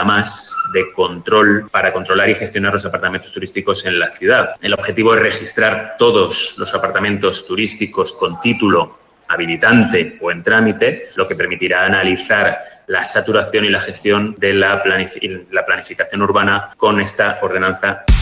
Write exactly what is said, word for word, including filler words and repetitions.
más de control para controlar y gestionar los apartamentos turísticos en la ciudad. El objetivo es registrar todos los apartamentos turísticos con título habilitante o en trámite, lo que permitirá analizar la saturación y la gestión de la, planific- la planificación urbana con esta ordenanza.